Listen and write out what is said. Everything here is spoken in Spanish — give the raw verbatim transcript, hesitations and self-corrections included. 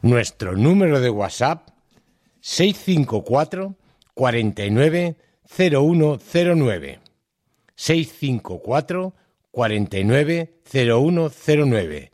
Nuestro número de WhatsApp seis cinco cuatro, cuatro nueve, cero uno cero nueve. seis cinco cuatro, cuatro nueve, cero uno cero nueve.